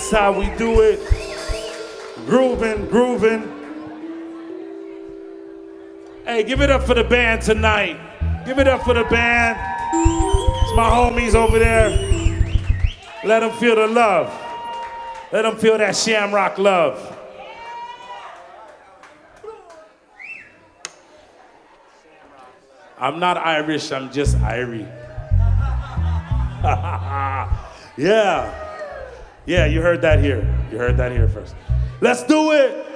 That's how we do it. Grooving, grooving. Hey, give it up for the band tonight. Give it up for the band. It's my homies over there. Let them feel the love. Let them feel that Shamrock love. I'm not Irish, I'm just Irie. Yeah. Yeah, you heard that here. You heard that here first. Let's do it.